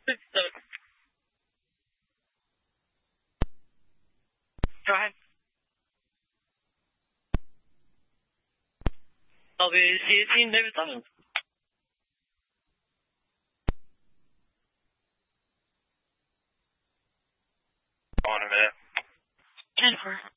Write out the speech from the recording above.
So, go ahead. I'll be seeing David Simon. On a minute. Jennifer.